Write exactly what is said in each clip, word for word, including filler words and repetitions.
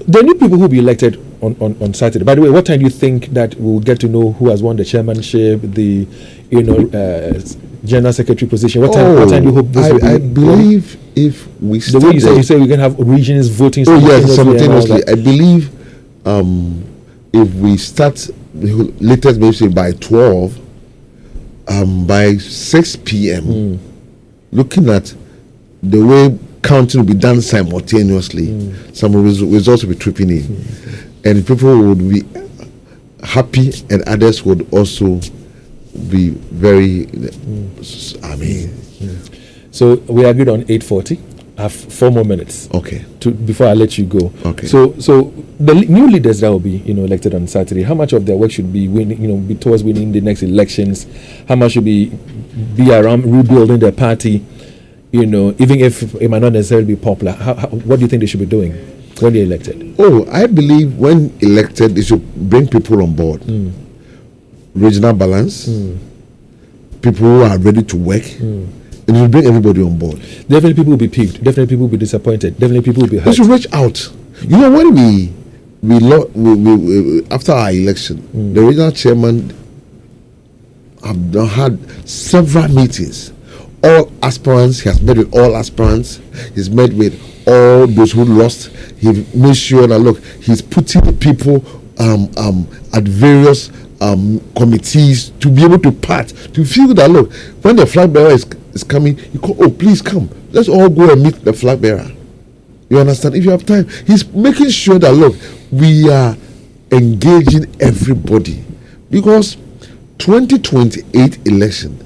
the new people who will be elected on, on, on Saturday. By the way, what time do you think that we'll get to know who has won the chairmanship, the you know uh, general secretary position? What time? Oh, what time do you hope this I, will be? I believe if we the way you say you say we can have regions voting. Oh yes, simultaneously. simultaneously. I believe um, if we start the latest maybe by twelve, um, by six p m. Mm. Looking at the way counting will be done simultaneously, mm. some res- results will be tripping in, mm. and people would be happy, and others would also be very. Mm. I mean, mm. so we agreed on eight forty. I have four more minutes. Okay. To before I let you go. Okay. So, so the li- new leaders that will be, you know, elected on Saturday. How much of their work should be winning, you know, be towards winning the next elections? How much should be be around rebuilding their party? You know, even if it might not necessarily be popular. How, how, what do you think they should be doing when they're elected? Oh, I believe when elected, they should bring people on board. Mm. Regional balance. Mm. People who are ready to work. Mm. And you bring everybody on board. Definitely people will be peeved. Definitely people will be disappointed. Definitely people will be hurt. We should reach out. You know, when we we, lo- we, we, we after our election, mm. the regional chairman have done, had several meetings. All aspirants, he has met with all aspirants. He's met with all those who lost. He made sure that look, he's putting people um, um, at various um, committees to be able to part, to feel that look, when the flag bearer is is coming, you call, oh, please come. Let's all go and meet the flag bearer. You understand? If you have time, he's making sure that, look, we are engaging everybody. Because twenty twenty-eight election,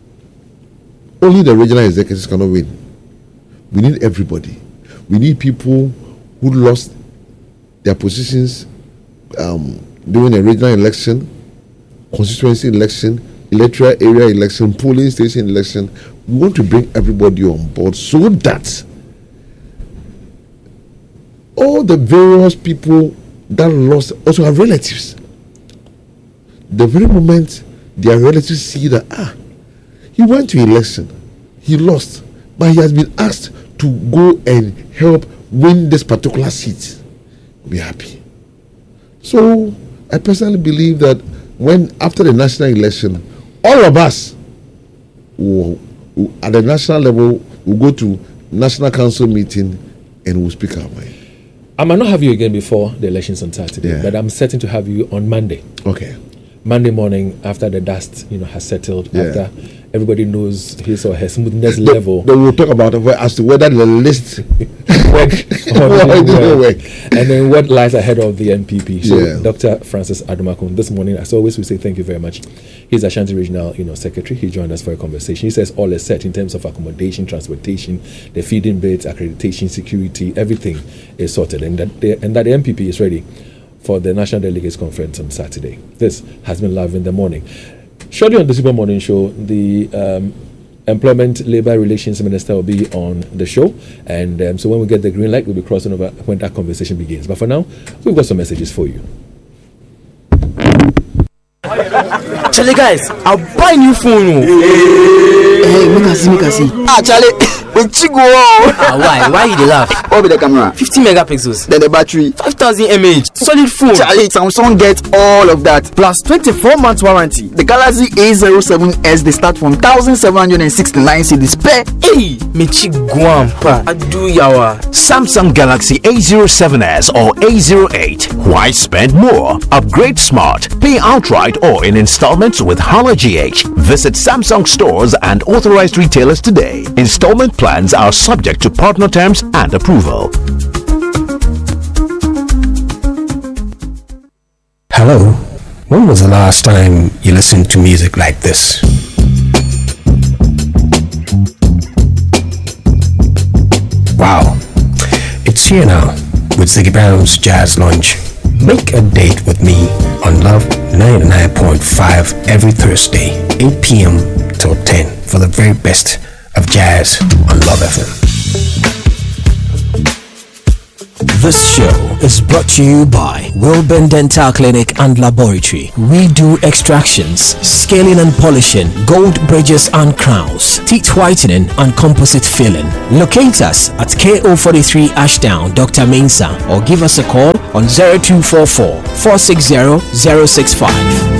only the regional executives cannot win. We need everybody. We need people who lost their positions um, during a regional election, constituency election, electoral area election, polling station election. We want to bring everybody on board so that all the various people that lost also have relatives. The very moment their relatives see that, ah, he went to election, he lost, but he has been asked to go and help win this particular seat, be happy. So I personally believe that when after the national election, all of us will, will, at the national level will go to national council meeting and we'll speak our mind. I might not have you again before the elections on Saturday, yeah. but I'm certain to have you on Monday. Okay. Monday morning after the dust, you know, has settled, yeah. after everybody knows his or her smoothness the, level. Then we'll talk about it as to whether the list work or work. And then what lies ahead of the N P P. So yeah. Doctor Francis Adumakun, this morning, as always, we say thank you very much. He's Ashanti Regional, you know, Secretary. He joined us for a conversation. He says all is set in terms of accommodation, transportation, the feeding beds, accreditation, security, everything is sorted, and that the, and that the N P P is ready for the National Delegates Conference on Saturday. This has been Live in the Morning. Shortly on the Super Morning Show, the um, Employment Labour Relations Minister will be on the show. And um, so when we get the green light, we'll be crossing over when that conversation begins. But for now, we've got some messages for you. Charlie, guys, I'll buy new phone. Hey, make us see, make us see. Ah, Charlie, with Chigo. Ah, why? Why you dey laugh? What be the camera? fifty megapixels. Then the battery. five thousand milliamp hour. Solid phone. Charlie, Samsung gets all of that. Plus twenty-four months warranty. The Galaxy A zero seven S, they start from one thousand seven hundred sixty-nine cedis per. Hey, me Chiguam pa. Adu yawa. Samsung Galaxy A zero seven S or A zero eight. Why spend more? Upgrade smart. Pay outright or in installments with Hala G H. Visit Samsung stores and authorized retailers today. Installment plans are subject to partner terms and approval. Hello. When was the last time you listened to music like this? Wow. It's here now with Ziggy Brown's Jazz Lunch. Make a date with me on Love ninety-nine point five every Thursday, eight p.m. till ten for the very best of jazz on Love F M. This show is brought to you by Wilburn Dental Clinic and Laboratory. We do extractions, scaling and polishing, gold bridges and crowns, teeth whitening and composite filling. Locate us at K O forty-three Ashdown, Doctor Mensa, or give us a call on zero two four four, four six zero, zero six five.